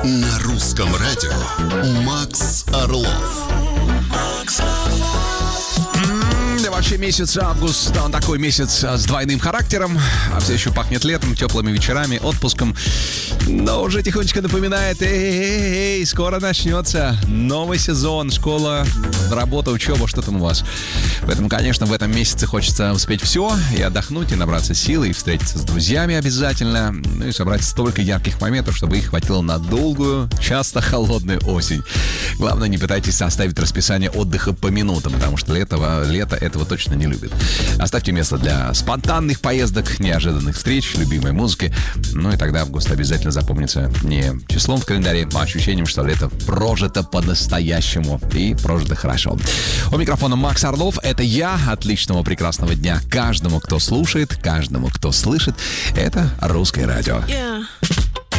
На русском радио Макс Орлов. Вообще месяц август, он такой месяц с двойным характером, а все еще пахнет летом, теплыми вечерами, отпуском. Но уже тихонечко напоминает, скоро начнется новый сезон, школа, работа, учеба, что там у вас. Поэтому, конечно, в этом месяце хочется успеть все, и отдохнуть, и набраться силы, и встретиться с друзьями обязательно, ну и собрать столько ярких моментов, чтобы их хватило на долгую, часто холодную осень. Главное, не пытайтесь составить расписание отдыха по минутам, потому что лето этого точно не любит. Оставьте место для спонтанных поездок, неожиданных встреч, любимой музыки. Ну и тогда август обязательно запомнится не числом в календаре, а ощущением, что лето прожито по-настоящему и прожито хорошо. У микрофона Макс Орлов. Это я. Отличного, прекрасного дня каждому, кто слушает, каждому, кто слышит. Это Русское радио. Yeah.